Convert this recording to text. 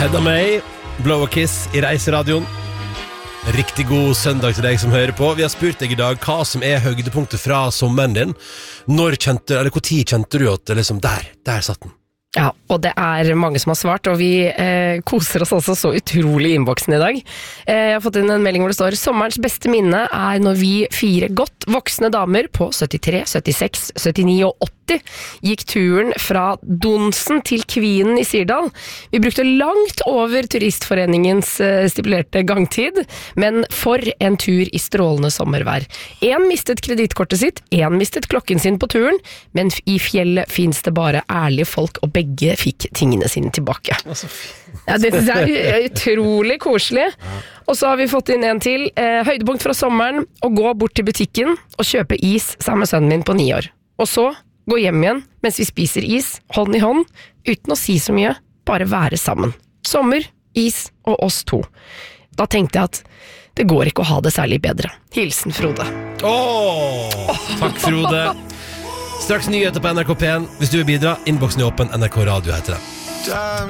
Hedda May, Blow a Kiss I Reiseradioen. Riktig god søndag til deg som hører på. Vi har spurt deg I dag hva som høydepunktet fra sommeren din. Hvor tid kjente du at liksom, der satt den? Ja, og det mange som har svart, og vi koser oss også så utrolig I innboksen I dag. Jeg har fått inn en melding hvor det står: sommerens beste minne når vi 4 godt voksne damer på 73, 76, 79 og 80 gikk turen fra Donsen til Kvinen I Sirdal. Vi brukte langt over turistforeningens stipulerte gangtid, men for en tur I strålende sommervær. En mistet kredittkortet sitt, en mistet klokken sin på turen, men I fjellet finnes det bare ærlige folk, og begge fikk tingene sine tilbake. Ja, det utrolig koselig. Og så har vi fått inn en til. Høydepunkt fra sommeren: å gå bort til butikken og kjøpe is sammen med sønnen min på 9 år. Og så gå hjem igjen mens vi spiser is, hånd I hånd, uten å si så mye, bare være sammen. Sommer, is og oss 2. Da tenkte jeg at det går ikke å ha det særlig bedre. Hilsen Frode. Takk Frode. Straks nyheter på NRK P1. Hvis du vil bidra, innboksen åpen. NRK Radio heter det.